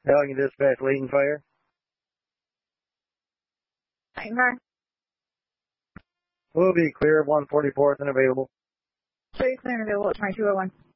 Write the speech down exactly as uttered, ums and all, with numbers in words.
Pelican Dispatch, leading fire. Lighting fire. We'll be clear of one forty-fourth and available. Show you clear and available at twenty-two oh one.